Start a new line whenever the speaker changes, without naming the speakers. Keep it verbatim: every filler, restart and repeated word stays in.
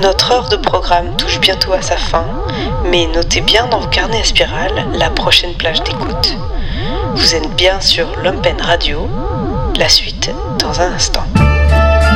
Notre heure de programme touche bientôt à sa fin, mais notez bien dans vos carnets à spirale la prochaine plage d'écoute. Vous êtes bien sur Lumpen Radio, la suite dans un instant.